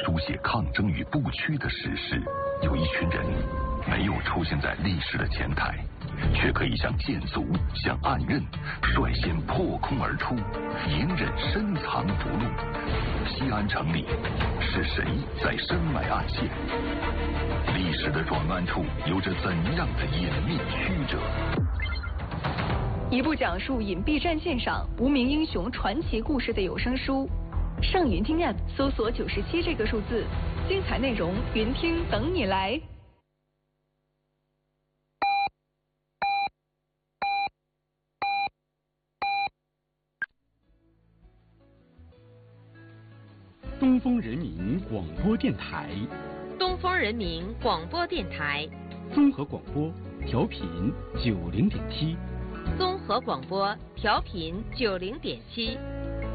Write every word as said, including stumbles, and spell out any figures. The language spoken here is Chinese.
书写抗争与不屈的史诗。有一群人没有出现在历史的前台，却可以像剑卒，像暗刃，率先破空而出，隐忍深藏不露。西安城里是谁在深埋暗线？历史的转弯处有着怎样的隐秘曲折？ 一部讲述隐蔽战线上无名英雄传奇故事的有声书，上云听 App 搜索九十七这个数字，精彩内容云听等你来。 东风人民广播电台， 东风人民广播电台， 综合广播，调频九零点七， 综合广播调频九零点七。